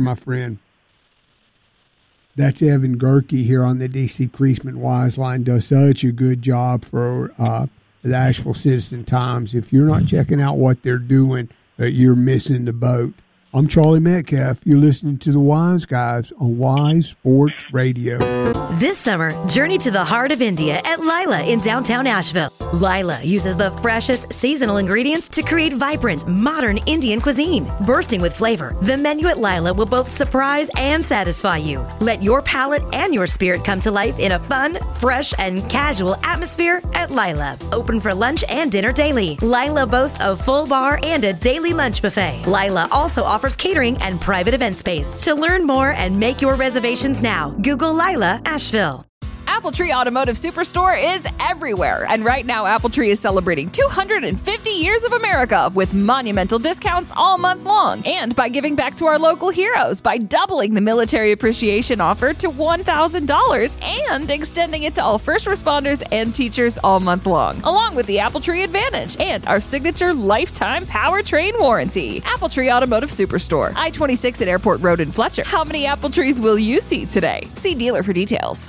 my friend. That's Evan Gerke here on the DC Creasman Wise Line. Does such a good job for the Asheville Citizen-Times. If you're not checking out what they're doing, you're missing the boat. I'm Charlie Metcalf. You're listening to the Wise Guys on Wise Sports Radio. This summer, journey to the heart of India at Lila in downtown Asheville. Lila uses the freshest seasonal ingredients to create vibrant, modern Indian cuisine. Bursting with flavor, the menu at Lila will both surprise and satisfy you. Let your palate and your spirit come to life in a fun, fresh, and casual atmosphere at Lila. Open for lunch and dinner daily. Lila boasts a full bar and a daily lunch buffet. Lila also offers catering and private event space. To learn more and make your reservations now, Google Lila Asheville. Appletree Automotive Superstore is everywhere. And right now, Appletree is celebrating 250 years of America with monumental discounts all month long. And by giving back to our local heroes by doubling the military appreciation offer to $1,000 and extending it to all first responders and teachers all month long. Along with the Appletree Advantage and our signature lifetime powertrain warranty. Appletree Automotive Superstore, I-26 at Airport Road in Fletcher. How many apple trees will you see today? See dealer for details.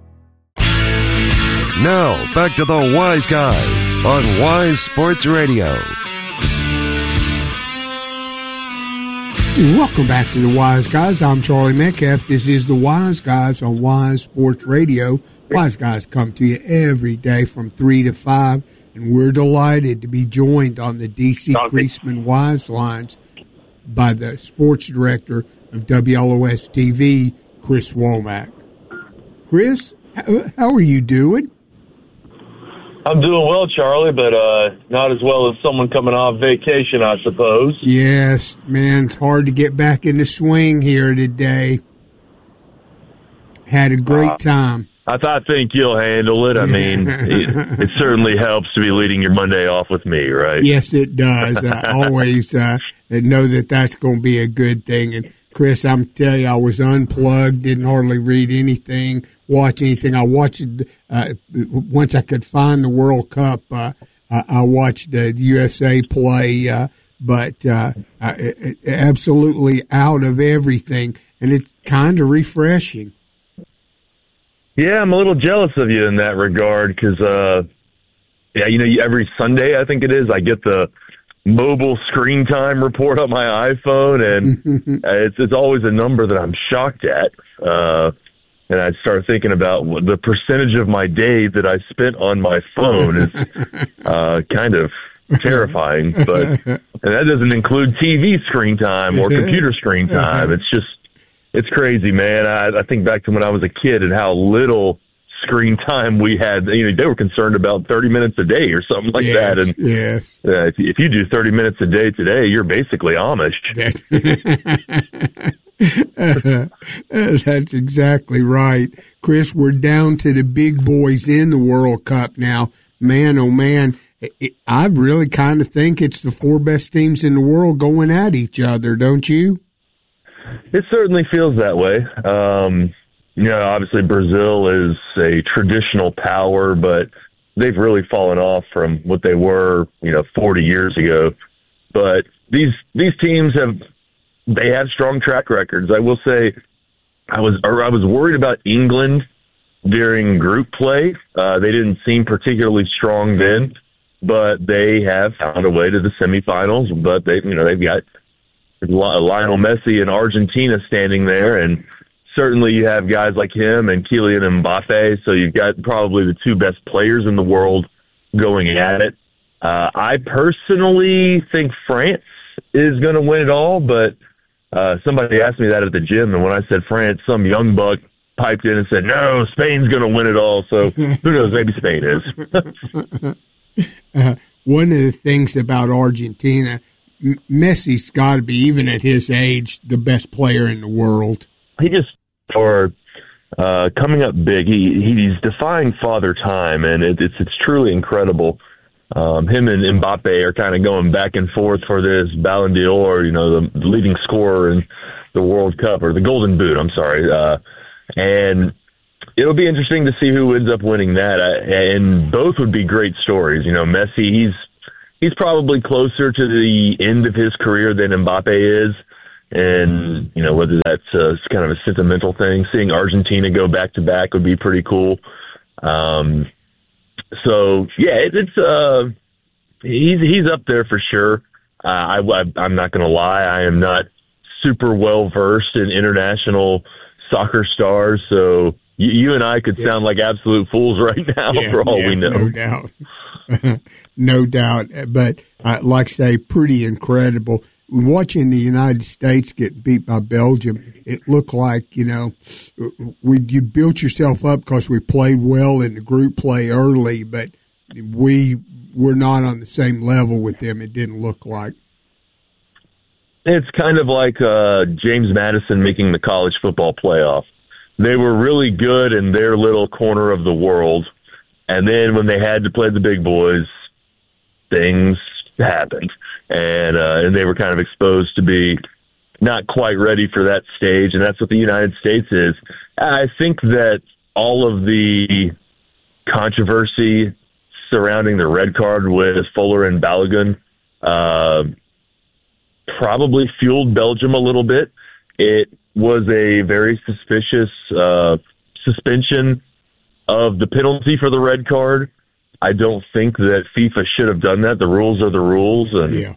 Now, back to the Wise Guys on Wise Sports Radio. Welcome back to the Wise Guys. I'm Charlie Metcalf. This is the Wise Guys on Wise Sports Radio. Wise Guys come to you every day from 3 to 5, and we're delighted to be joined on the DC Creasman Wise Lines by the sports director of WLOS TV, Chris Womack. Chris, how are you doing? I'm doing well, Charlie, but not as well as someone coming off vacation, I suppose. Yes, man, it's hard to get back in the swing here today. Had a great time. I think you'll handle it. I mean, it certainly helps to be leading your Monday off with me, right? Yes, it does. I always know that that's going to be a good thing. And, Chris, I'm telling you, I was unplugged, didn't hardly read anything, watch anything. I watched once I could find the World Cup. I watched the USA play, but absolutely out of everything, and it's kind of refreshing. Yeah, I'm a little jealous of you in that regard because, every Sunday I think it is, I get the mobile screen time report on my iPhone, and it's always a number that I'm shocked at. And I start thinking about what the percentage of my day that I spent on my phone is kind of terrifying. And that doesn't include TV screen time or computer screen time. It's crazy, man. I think back to when I was a kid and how little screen time we had. They were concerned about 30 minutes a day or something like that. And if you do 30 minutes a day today, you're basically Amish. That's exactly right. Chris, we're down to the big boys in the World Cup now. Man, oh man, I really kind of think it's the four best teams in the world going at each other, don't you? It certainly feels that way. Obviously Brazil is a traditional power, but they've really fallen off from what they were, 40 years ago. But these teams have strong track records. I will say I was worried about England during group play. They didn't seem particularly strong then, but they have found a way to the semifinals. But they've got Lionel Messi and Argentina standing there, and certainly you have guys like him and Kylian Mbappe, so you've got probably the two best players in the world going at it. I personally think France is going to win it all, but somebody asked me that at the gym, and when I said France, some young buck piped in and said, no, Spain's going to win it all, so who knows, maybe Spain is. One of the things about Argentina, Messi's got to be, even at his age, the best player in the world. He just, coming up big, he's defying father time, and it's truly incredible. Him and Mbappe are kind of going back and forth for this Ballon d'Or, the leading scorer in the World Cup, or the Golden Boot, I'm sorry. And it'll be interesting to see who ends up winning that. And both would be great stories. Messi, he's probably closer to the end of his career than Mbappe is. And, whether that's kind of a sentimental thing, seeing Argentina go back-to-back would be pretty cool. So, yeah, he's up there for sure. I'm not going to lie. I am not super well-versed in international soccer stars, so you and I could sound like absolute fools right now for all we know. No doubt. No doubt. But like I say, pretty incredible. Watching the United States get beat by Belgium, it looked like, you built yourself up because we played well in the group play early, but we were not on the same level with them, it didn't look like. It's kind of like James Madison making the college football playoff. They were really good in their little corner of the world, and then when they had to play the big boys, things happened, and they were kind of exposed to be not quite ready for that stage, and that's what the United States is. I think that all of the controversy surrounding the red card with Fuller and Balogun probably fueled Belgium a little bit. It was a very suspicious suspension of the penalty for the red card. I don't think that FIFA should have done that. The rules are the rules, and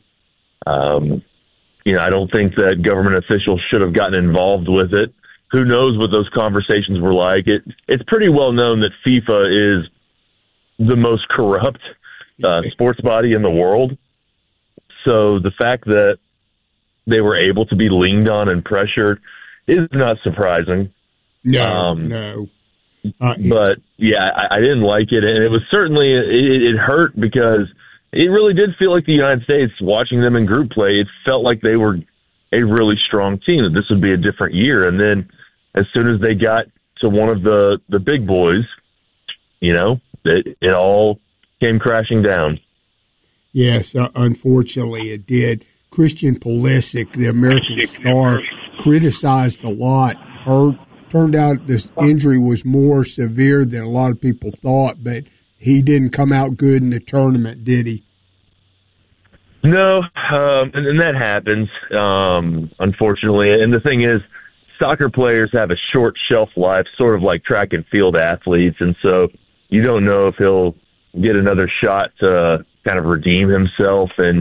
I don't think that government officials should have gotten involved with it. Who knows what those conversations were like? It's pretty well known that FIFA is the most corrupt sports body in the world. So the fact that they were able to be leaned on and pressured is not surprising. No. But yeah, I didn't like it, and it was certainly it hurt because it really did feel like the United States, watching them in group play, it felt like they were a really strong team, that this would be a different year. And then as soon as they got to one of the big boys, it all came crashing down. Yes, unfortunately it did. Christian Pulisic, the American star, criticized a lot, hurt. Turned out this injury was more severe than a lot of people thought, but he didn't come out good in the tournament, did he? No, and that happens, unfortunately. And the thing is, soccer players have a short shelf life, sort of like track and field athletes, and so you don't know if he'll get another shot to kind of redeem himself in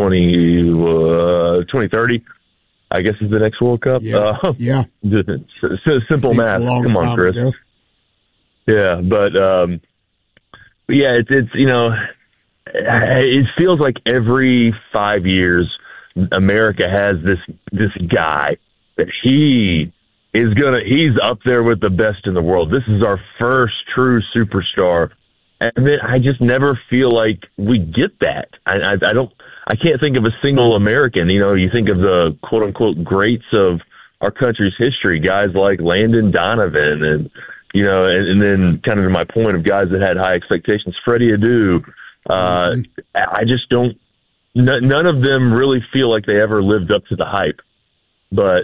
2030. I guess is the next World Cup. Yeah. Simple math. Come on, Chris. Ago. Yeah, but yeah, it's it feels like every 5 years America has this guy that he's up there with the best in the world. This is our first true superstar. And then I just never feel like we get that. I can't think of a single American. You think of the quote unquote greats of our country's history, guys like Landon Donovan and then kind of to my point of guys that had high expectations, Freddie Adu. I just don't, none of them really feel like they ever lived up to the hype, but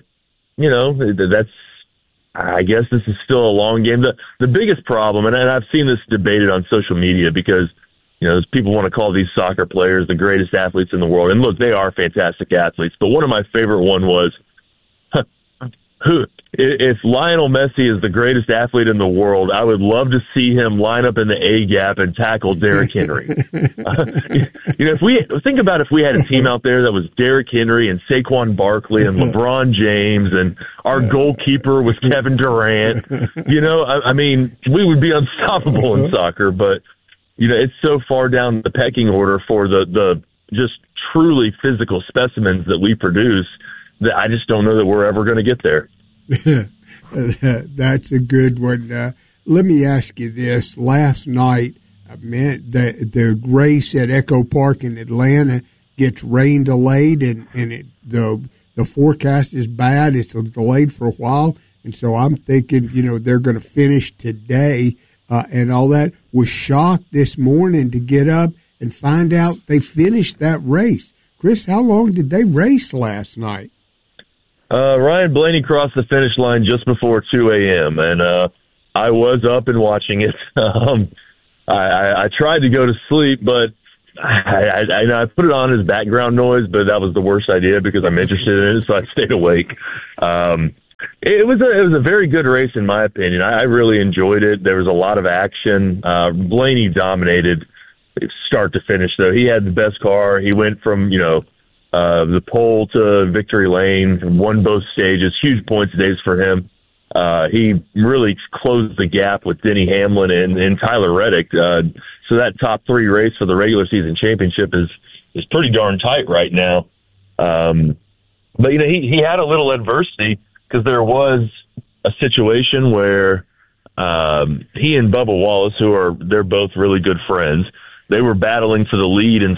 I guess this is still a long game. The biggest problem, and I've seen this debated on social media because, people want to call these soccer players the greatest athletes in the world. And look, they are fantastic athletes. But one of my favorite one was, if Lionel Messi is the greatest athlete in the world, I would love to see him line up in the A gap and tackle Derrick Henry. If we had a team out there that was Derrick Henry and Saquon Barkley and LeBron James and our goalkeeper was Kevin Durant, I mean, we would be unstoppable in soccer, but it's so far down the pecking order for the just truly physical specimens that we produce that I just don't know that we're ever going to get there. That's a good one. Let me ask you this. Last night, the race at Echo Park in Atlanta gets rain delayed, and the forecast is bad. It's delayed for a while, and so I'm thinking, they're going to finish today and all that. Was shocked this morning to get up and find out they finished that race. Chris, how long did they race last night? Ryan Blaney crossed the finish line just before 2 a.m., and I was up and watching it. I tried to go to sleep, but I put it on as background noise, but that was the worst idea because I'm interested in it, so I stayed awake. It was a very good race in my opinion. I really enjoyed it. There was a lot of action. Blaney dominated start to finish, though. He had the best car. He went from, the pole to victory lane, won both stages, huge points days for him. He really closed the gap with Denny Hamlin and Tyler Reddick. So that top three race for the regular season championship is pretty darn tight right now. But he had a little adversity because there was a situation where he and Bubba Wallace, they're both really good friends, they were battling for the lead in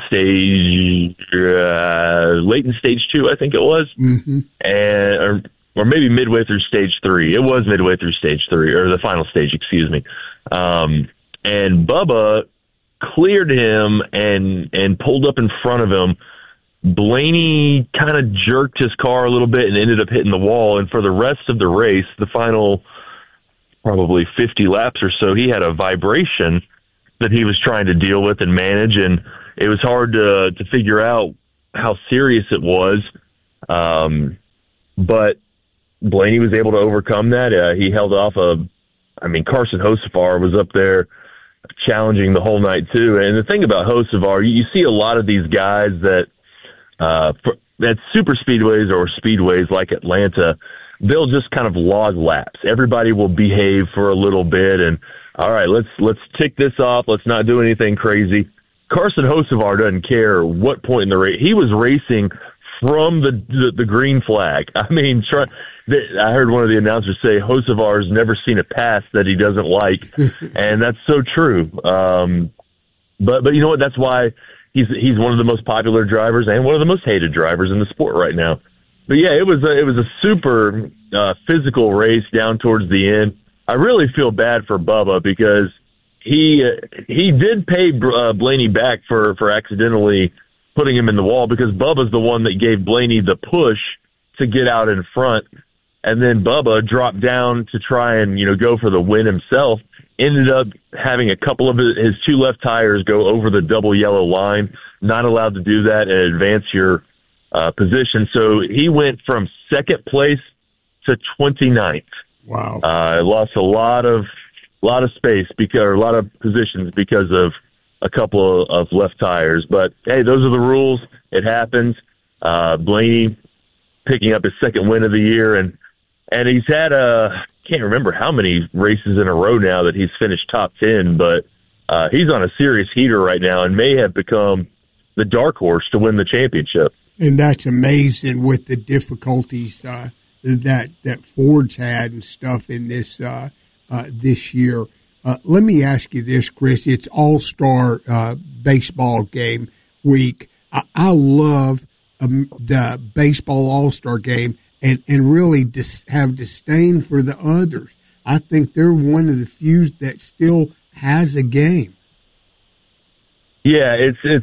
late in stage 2, I think it was, or maybe midway through stage 3. It was midway through stage 3, or the final stage, excuse me. And Bubba cleared him and pulled up in front of him. Blaney kind of jerked his car a little bit and ended up hitting the wall. And for the rest of the race, the final probably 50 laps or so, he had a vibration that he was trying to deal with and manage. And it was hard to figure out how serious it was. But Blaney was able to overcome that. He held off Carson Hocevar was up there challenging the whole night too. And the thing about Hocevar, you see a lot of these guys that at super speedways or speedways like Atlanta, they'll just kind of log laps. Everybody will behave for a little bit and, all right, let's tick this off. Let's not do anything crazy. Carson Hocevar doesn't care what point in the race. He was racing from the green flag. I mean, I heard one of the announcers say Hocevar's never seen a pass that he doesn't like, and that's so true. But you know what? That's why he's one of the most popular drivers and one of the most hated drivers in the sport right now. But yeah, it was a super physical race down towards the end. I really feel bad for Bubba because he did pay Blaney back for accidentally putting him in the wall, because Bubba's the one that gave Blaney the push to get out in front. And then Bubba dropped down to try and, go for the win himself, ended up having a couple of his two left tires go over the double yellow line, not allowed to do that and advance your position. So he went from second place to 29th. Wow. Lost a lot of space or a lot of positions because of a couple of left tires. But hey, those are the rules. It happens. Blaney picking up his second win of the year, and he's had can't remember how many races in a row now that he's finished top 10, but he's on a serious heater right now and may have become the dark horse to win the championship. And that's amazing with the difficulties that Ford's had and stuff in this year. Let me ask you this, Chris. It's All-Star baseball game week. I love the baseball All-Star game and really have disdain for the others. I think they're one of the few that still has a game. Yeah, it's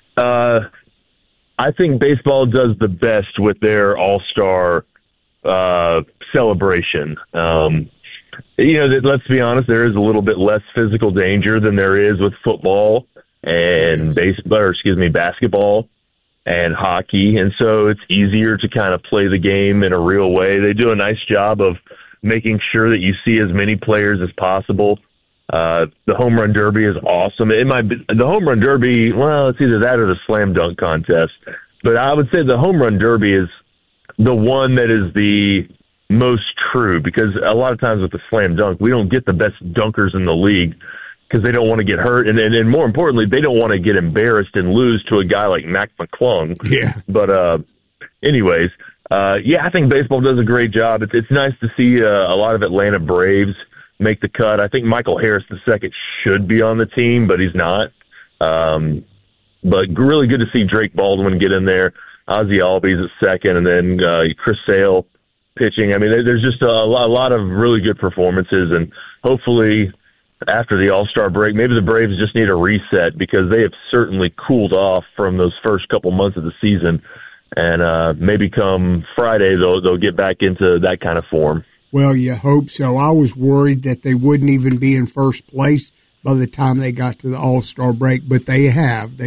I think baseball does the best with their All-Star celebration. Let's be honest, there is a little bit less physical danger than there is with football and basketball and hockey. And so it's easier to kind of play the game in a real way. They do a nice job of making sure that you see as many players as possible. The home run derby is awesome. It might be the home run derby. Well, it's either that or the slam dunk contest, but I would say the home run derby is the one that is the most true, because a lot of times with the slam dunk, we don't get the best dunkers in the league because they don't want to get hurt. And more importantly, they don't want to get embarrassed and lose to a guy like Mac McClung. Yeah. But, anyways, I think baseball does a great job. It's nice to see a lot of Atlanta Braves make the cut. I think Michael Harris II should be on the team, but he's not. But really good to see Drake Baldwin get in there. Ozzie Albies at second, and then Chris Sale pitching. I mean, there's just a lot of really good performances, and hopefully after the All-Star break, maybe the Braves just need a reset, because they have certainly cooled off from those first couple months of the season, and maybe come Friday they'll get back into that kind of form. Well, you hope so. I was worried that they wouldn't even be in first place by the time they got to the All-Star break, but they have. They've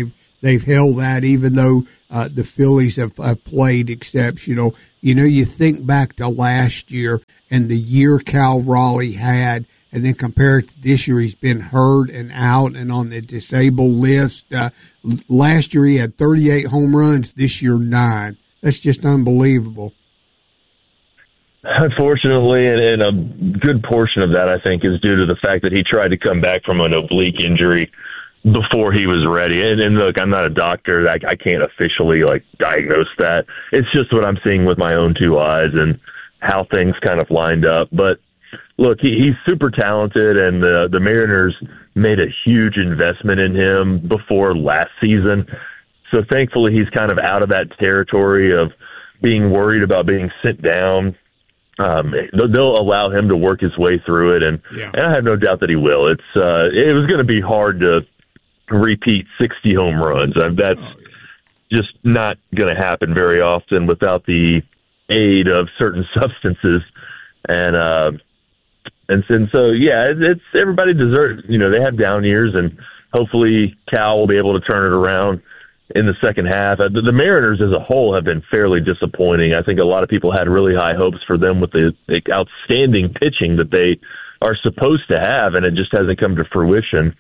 they've held that, even though the Phillies have played exceptional. You think back to last year and the year Cal Raleigh had, and then compare it to this year. He's been hurt and out and on the disabled list. Last year he had 38 home runs. This year 9. That's just unbelievable. Unfortunately, and a good portion of that, I think, is due to the fact that he tried to come back from an oblique injury before he was ready. And look, I'm not a doctor. I can't officially diagnose that. It's just what I'm seeing with my own 2 eyes and how things kind of lined up. But look, he's super talented, and the Mariners made a huge investment in him before last season. So thankfully, he's kind of out of that territory of being worried about being sent down. They'll allow him to work his way through it, and I have no doubt that he will. It was going to be hard to repeat 60 home runs. That's just not going to happen very often without the aid of certain substances. And so, it's everybody deserves, they have down years, and hopefully Cal will be able to turn it around in the second half. The Mariners as a whole have been fairly disappointing. I think a lot of people had really high hopes for them with the outstanding pitching that they are supposed to have, and it just hasn't come to fruition.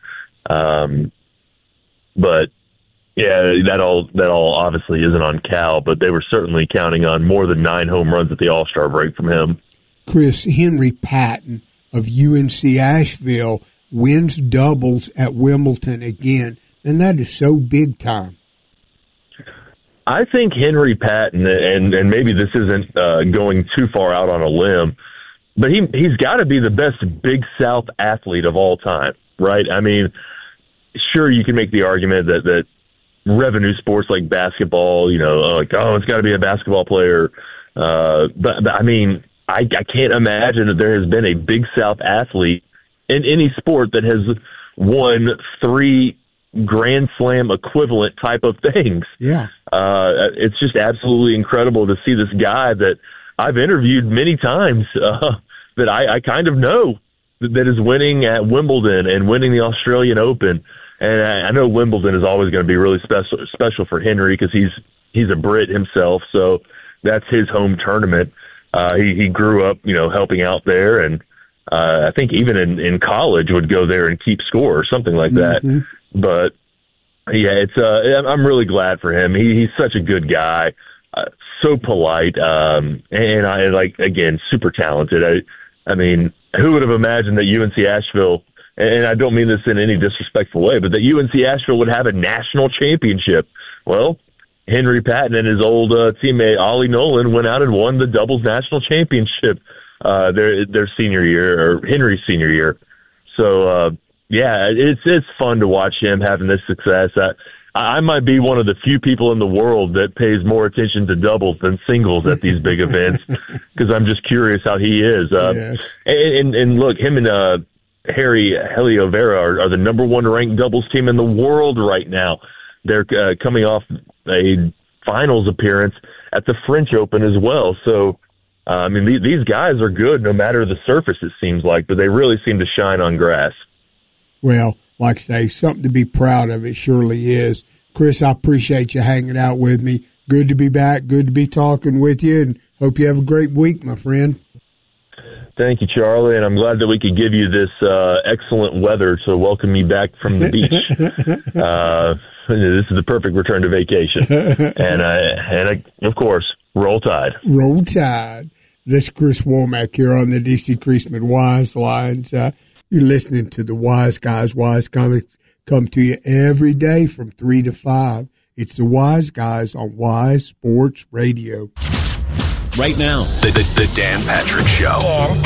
But that all obviously isn't on Cal, but they were certainly counting on more than 9 home runs at the All-Star break from him. Chris, Henry Patton of UNC Asheville wins doubles at Wimbledon again, and that is so big time. I think Henry Patton, and maybe this isn't going too far out on a limb, but he's got to be the best Big South athlete of all time, right? I mean, sure, you can make the argument that revenue sports like basketball, it's got to be a basketball player. But I mean, I can't imagine that there has been a Big South athlete in any sport that has won 3 Grand Slam equivalent type of things. Yeah. It's just absolutely incredible to see this guy that I've interviewed many times that I kind of know that is winning at Wimbledon and winning the Australian Open. And I know Wimbledon is always going to be really special for Henry because he's a Brit himself, so that's his home tournament. He grew up, helping out there, and I think even in college would go there and keep score or something like that. Mm-hmm. But yeah, I'm really glad for him. He's such a good guy, so polite, and again, super talented. I mean, who would have imagined that UNC Asheville, and I don't mean this in any disrespectful way, but that UNC Asheville would have a national championship? Well, Henry Patton and his old teammate Ollie Nolan went out and won the doubles national championship their senior year, or Henry's senior year. So, it's fun to watch him having this success. I might be one of the few people in the world that pays more attention to doubles than singles at these big events because I'm just curious how he is. Yes. And look, him and Harry Oliveira are the number 1 ranked doubles team in the world right now. They're coming off a finals appearance at the French Open as well. So, these guys are good no matter the surface, it seems like, but they really seem to shine on grass. Well, like I say, something to be proud of. It surely is. Chris, I appreciate you hanging out with me. Good to be back. Good to be talking with you, and hope you have a great week, my friend. Thank you, Charlie, and I'm glad that we could give you this excellent weather to welcome you back from the beach. This is the perfect return to vacation. And of course, roll tide. Roll tide. This is Chris Womack here on the DC Creasman Wise Lines. You're listening to the Wise Guys. Wise Comics come to you every day from 3 to 5. It's the Wise Guys on Wise Sports Radio. Right now, the Dan Patrick Show. Dan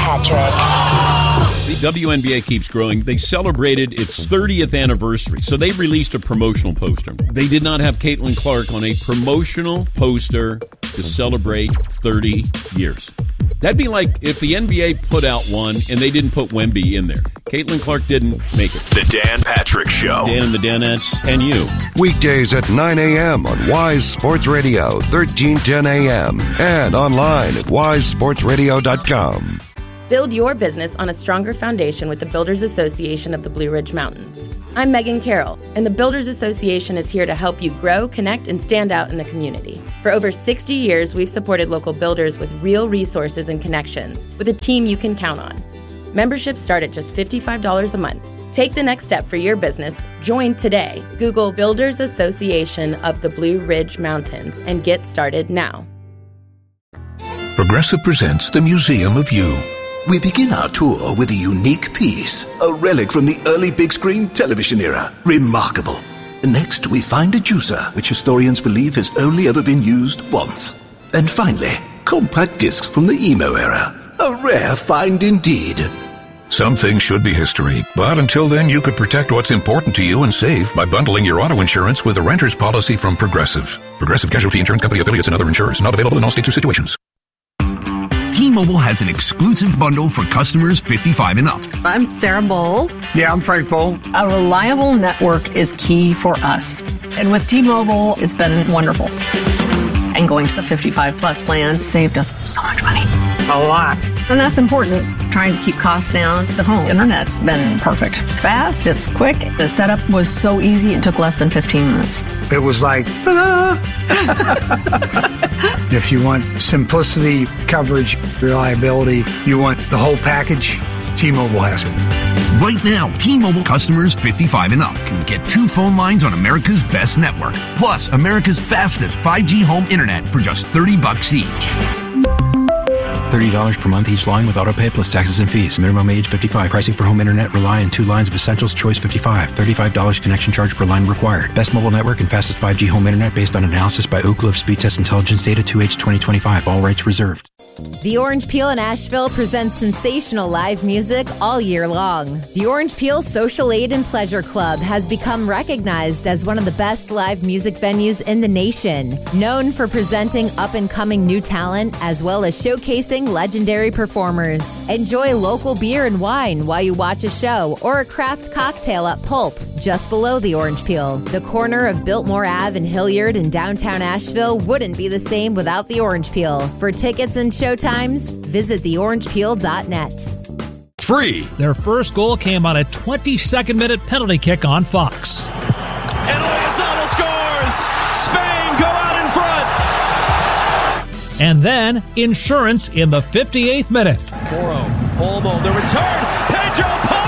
Patrick. The WNBA keeps growing. They celebrated its 30th anniversary, so they released a promotional poster. They did not have Caitlin Clark on a promotional poster to celebrate 30 years. That'd be like if the NBA put out one and they didn't put Wemby in there. Caitlin Clark didn't make it. The Dan Patrick Show. Dan and the Danettes and you. Weekdays at 9 a.m. on Wise Sports Radio, 1310 a.m. and online at wisesportsradio.com. Build your business on a stronger foundation with the Builders Association of the Blue Ridge Mountains. I'm Megan Carroll, and the Builders Association is here to help you grow, connect, and stand out in the community. For over 60 years, we've supported local builders with real resources and connections, with a team you can count on. Memberships start at just $55 a month. Take the next step for your business. Join today. Google Builders Association of the Blue Ridge Mountains and get started now. Progressive presents the Museum of You. We begin our tour with a unique piece, a relic from the early big screen television era. Remarkable. Next, we find a juicer, which historians believe has only ever been used once. And finally, compact discs from the emo era. A rare find indeed. Some things should be history, but until then you could protect what's important to you and save by bundling your auto insurance with a renter's policy from Progressive. Progressive Casualty Insurance Company affiliates and other insurers. Not available in all states or situations. T-Mobile has an exclusive bundle for customers 55 and up. I'm Sarah Bowl. Yeah, I'm Frank Bowl. A reliable network is key for us. And with T-Mobile, it's been wonderful. And going to the 55 plus plan saved us so much money. A lot. And that's important. Trying to keep costs down. The home internet's been perfect. It's fast, it's quick. The setup was so easy, it took less than 15 minutes. It was like, ta-da! If you want simplicity, coverage, reliability, you want the whole package, T-Mobile has it. Right now, T-Mobile customers 55 and up can get 2 phone lines on America's best network, plus America's fastest 5G home internet for just $30 each. $30 per month each line with autopay plus taxes and fees. Minimum age 55. Pricing for home internet rely on 2 lines of Essentials Choice 55. $35 connection charge per line required. Best mobile network and fastest 5G home internet based on analysis by Ookla of Speed Test Intelligence data 2H 2025. All rights reserved. The Orange Peel in Asheville presents sensational live music all year long. The Orange Peel Social Aid and Pleasure Club has become recognized as one of the best live music venues in the nation, known for presenting up-and-coming new talent as well as showcasing legendary performers. Enjoy local beer and wine while you watch a show or a craft cocktail at Pulp, just below the Orange Peel. The corner of Biltmore Ave and Hilliard in downtown Asheville wouldn't be the same without the Orange Peel. For tickets and show times, visit theorangepeel.net. Free. Their first goal came on a 22nd minute penalty kick on Fox. And Lozano scores! Spain go out in front! And then insurance in the 58th minute. Porro, Olmo, the return, Pedro Porro!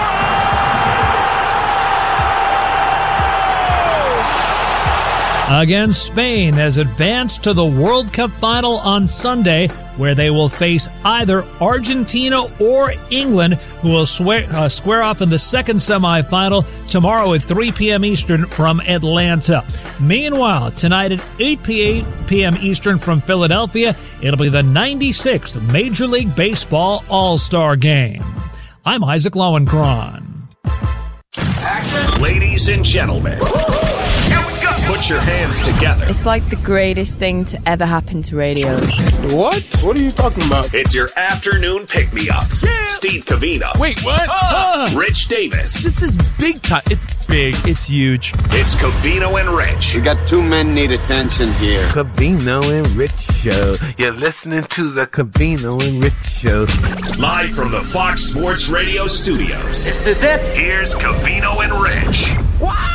Again, Spain has advanced to the World Cup final on Sunday, where they will face either Argentina or England, who will square off in the second semifinal tomorrow at 3 p.m. Eastern from Atlanta. Meanwhile, tonight at 8 p.m. Eastern from Philadelphia, it'll be the 96th Major League Baseball All-Star Game. I'm Isaac Lowenkron. Action. Ladies and gentlemen, put your hands together. It's like the greatest thing to ever happen to radio. What? What are you talking about? It's your afternoon pick-me-ups. Yeah. Steve Covino. Wait, what? Rich Davis. This is big time. It's big. It's huge. It's Covino and Rich. We got 2 men need attention here. Covino and Rich Show. You're listening to the Covino and Rich Show. Live from the Fox Sports Radio studios. This is it. Here's Covino and Rich. Wow!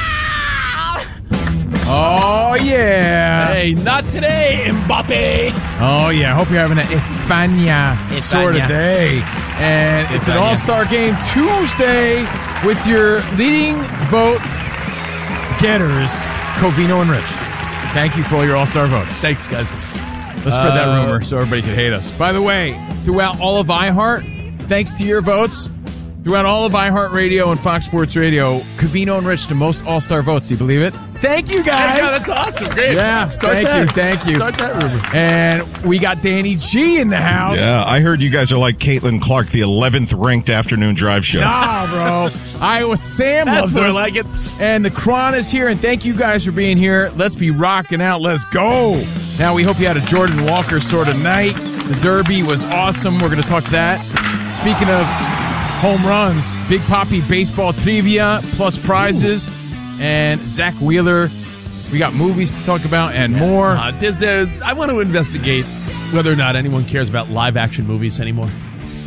Oh, yeah. Hey, not today, Mbappe. Oh, yeah. Hope you're having an España sort of day. And it's an all-star game Tuesday with your leading vote getters, Covino and Rich. Thank you for all your all-star votes. Thanks, guys. Let's spread that rumor so everybody can hate us. By the way, throughout all of iHeart, thanks to your votes, throughout all of iHeartRadio and Fox Sports Radio, Covino and Rich, the most all-star votes. Do you believe it? Thank you, guys. Yeah, that's awesome. Great. Yeah, thank you. Start that rumor. And we got Danny G in the house. Yeah, I heard you guys are like Caitlin Clark, the 11th ranked afternoon drive show. Nah, bro. Iowa Sam loves us. I like it. And the Cron is here, and thank you guys for being here. Let's be rocking out. Let's go. Now, we hope you had a Jordan Walker sort of night. The Derby was awesome. We're going to talk that. Speaking of home runs, Big Papi baseball trivia plus prizes, and Zach Wheeler. We got movies to talk about and more. I want to investigate whether or not anyone cares about live action movies anymore.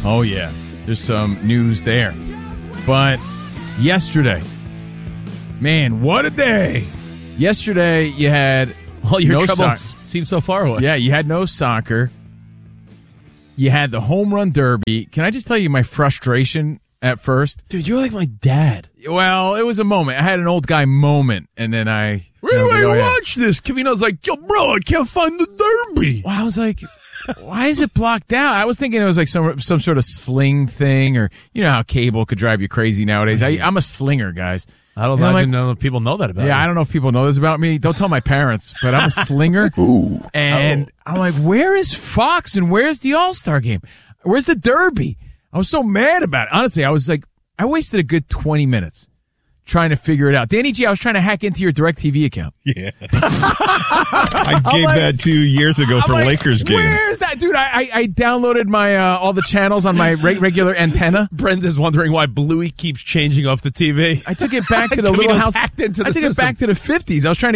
Oh, yeah. There's some news there. But yesterday, man, what a day. Yesterday, you had all your no troubles seem so far away. Yeah, you had no soccer. You had the home run derby. Can I just tell you my frustration at first? Dude, you're like my dad. Well, it was a moment. I had an old guy moment, and then I... Where do I watch this? Cavino's like, yo, bro, I can't find the derby. Well, I was like... Why is it blocked out? I was thinking it was like some sort of sling thing, or you know how cable could drive you crazy nowadays. I'm a slinger, guys. I don't know if people know that about me. Yeah, I don't know if people know this about me. Don't tell my parents, but I'm a slinger. Ooh. And I'm like, where is Fox and where's the All-Star game? Where's the Derby? I was so mad about it. Honestly, I was like, I wasted a good 20 minutes trying to figure it out. Danny G, I was trying to hack into your DirecTV account. Yeah. I gave that 2 years ago for Lakers games. Where's that? Dude, I downloaded my all the channels on my regular antenna. Brenda's wondering why Bluey keeps changing off the TV. I took it back to the little house. I took it back to the 50s. I was trying to